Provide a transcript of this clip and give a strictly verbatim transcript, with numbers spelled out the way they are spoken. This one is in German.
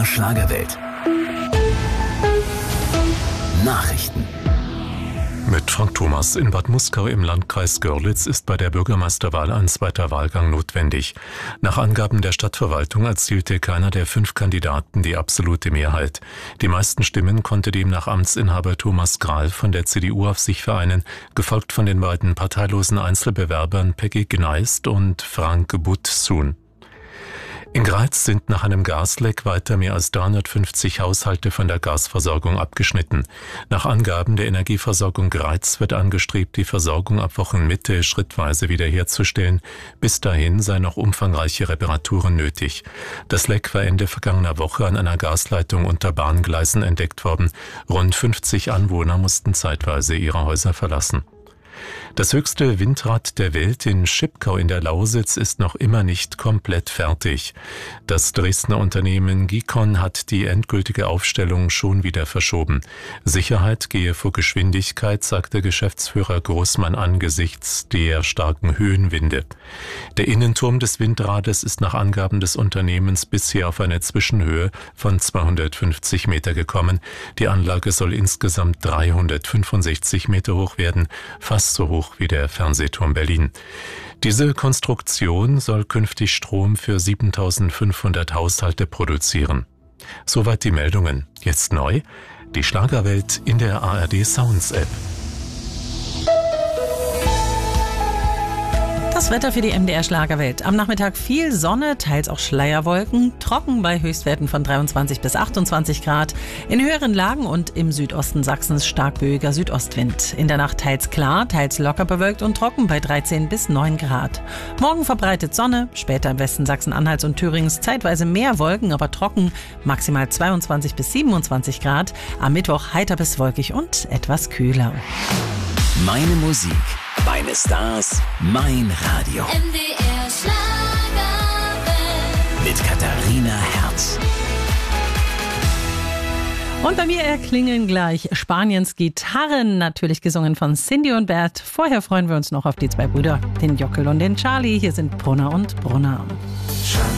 der Schlagerwelt. Nachrichten. Mit Frank Thomas. In Bad Muskau im Landkreis Görlitz ist bei der Bürgermeisterwahl ein zweiter Wahlgang notwendig. Nach Angaben der Stadtverwaltung erzielte keiner der fünf Kandidaten die absolute Mehrheit. Die meisten Stimmen konnte demnach Amtsinhaber Thomas Grahl von der C D U auf sich vereinen, gefolgt von den beiden parteilosen Einzelbewerbern Peggy Gneist und Frank Butt-Sun. In Greiz sind nach einem Gasleck weiter mehr als dreihundertfünfzig Haushalte von der Gasversorgung abgeschnitten. Nach Angaben der Energieversorgung Greiz wird angestrebt, die Versorgung ab Wochenmitte schrittweise wiederherzustellen. Bis dahin seien noch umfangreiche Reparaturen nötig. Das Leck war Ende vergangener Woche an einer Gasleitung unter Bahngleisen entdeckt worden. Rund fünfzig Anwohner mussten zeitweise ihre Häuser verlassen. Das höchste Windrad der Welt in Schipkau in der Lausitz ist noch immer nicht komplett fertig. Das Dresdner Unternehmen Gicon hat die endgültige Aufstellung schon wieder verschoben. Sicherheit gehe vor Geschwindigkeit, sagte Geschäftsführer Großmann angesichts der starken Höhenwinde. Der Innenturm des Windrades ist nach Angaben des Unternehmens bisher auf eine Zwischenhöhe von zweihundertfünfzig Meter gekommen. Die Anlage soll insgesamt dreihundertfünfundsechzig Meter hoch werden, fast so hoch wie der Fernsehturm Berlin. Diese Konstruktion soll künftig Strom für siebentausendfünfhundert Haushalte produzieren. Soweit die Meldungen. Jetzt neu: die Schlagerwelt in der A R D Sounds App. Das Wetter für die M D R Schlagerwelt. Am Nachmittag viel Sonne, teils auch Schleierwolken, trocken bei Höchstwerten von dreiundzwanzig bis achtundzwanzig Grad. In höheren Lagen und im Südosten Sachsens stark böiger Südostwind. In der Nacht teils klar, teils locker bewölkt und trocken bei dreizehn bis neun Grad. Morgen verbreitet Sonne, später im Westen Sachsen-Anhalts und Thürings zeitweise mehr Wolken, aber trocken, maximal zweiundzwanzig bis siebenundzwanzig Grad. Am Mittwoch heiter bis wolkig und etwas kühler. Meine Musik, meine Stars, mein Radio. M D R Schlagerwelt. Mit Katharina Herz. Und bei mir erklingen gleich Spaniens Gitarren, natürlich gesungen von Cindy und Bert. Vorher freuen wir uns noch auf die zwei Brüder, den Jockel und den Charlie. Hier sind Brunner und Brunner.